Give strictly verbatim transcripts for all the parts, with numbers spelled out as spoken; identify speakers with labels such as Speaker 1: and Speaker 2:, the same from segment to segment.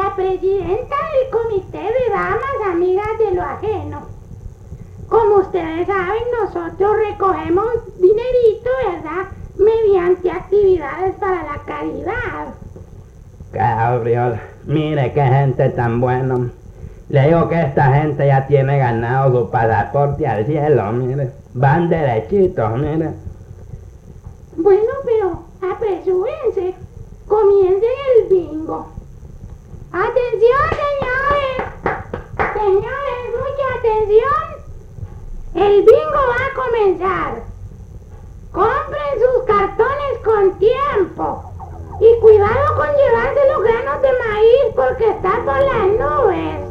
Speaker 1: la presidenta del comité de damas amigas de lo ajeno. Como ustedes saben, nosotros recogemos dinerito, ¿verdad?, mediante actividades para la caridad.
Speaker 2: Gabriel, mire qué gente tan buena. Le digo que esta gente ya tiene ganado su pasaporte al cielo, mire. Van derechitos, mire.
Speaker 1: Bueno, pero apresúrense. Comiencen el bingo. ¡Atención, señores! Señores, mucha atención. El bingo va a comenzar. Compren sus cartones con tiempo. Y cuidado con llevarse los granos de maíz porque está por las nubes.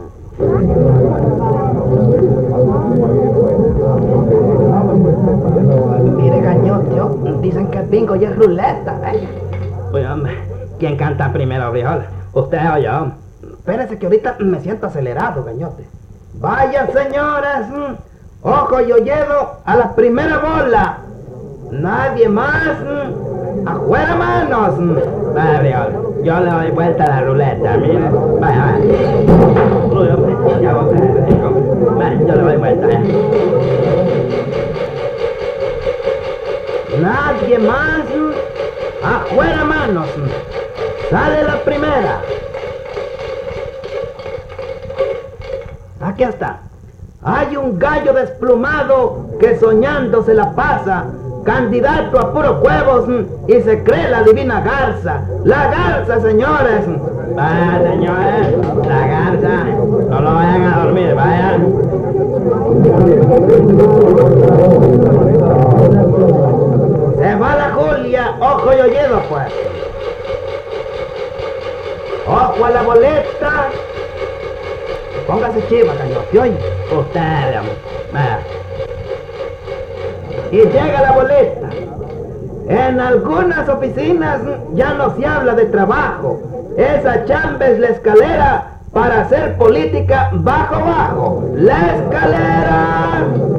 Speaker 3: Mire, Gañotio, dicen que el bingo ya es ruleta, ¿eh?
Speaker 2: Oye, hombre, ¿quién canta primero, frijol? ¿Usted o yo?
Speaker 3: Espérese que ahorita me siento acelerado, Gañote. Vaya, señores, ojo y oyedo a la primera bola. Nadie más. ¡Afuera manos!
Speaker 2: Vaya, frijol, yo le doy vuelta a la ruleta, mire. Vaya, vaya. Uy, hombre, ya voy a ver. Vaya, yo le doy vuelta, eh.
Speaker 3: Nadie más. ¡Afuera manos! Sale la primera. Aquí está. Hay un gallo desplumado que soñando se la pasa, candidato a puro huevos y se cree la divina garza. La garza, señores.
Speaker 2: Vaya, señores, la garza. No lo vayan a dormir, vaya.
Speaker 3: Se va la Julia, ojo y oído, pues. Ojo a la boleta. Póngase chiva, Cañote, oye.
Speaker 2: Usted, hombre. Vaya.
Speaker 3: Y llega la boleta. En algunas oficinas ya no se habla de trabajo. Esa chamba es la escalera para hacer política bajo bajo. ¡La escalera!